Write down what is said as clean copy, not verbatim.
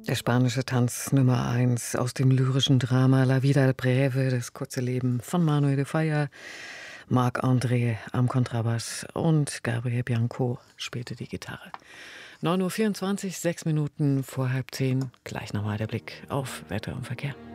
Der spanische Tanz Nummer 1 aus dem lyrischen Drama La vida breve, das kurze Leben von Manuel de Falla. Marc-André am Kontrabass und Gabriel Bianco spielte die Gitarre. 9:24 Uhr, 6 Minuten vor 9:30. Gleich nochmal der Blick auf Wetter und Verkehr.